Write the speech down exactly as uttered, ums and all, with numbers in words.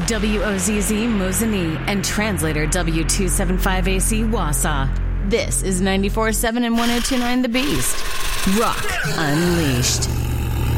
W O Z Z Mosinee, and translator W two seventy-five A C Wausau. This is ninety-four point seven and one oh two point nine The Beast. Rock Unleashed.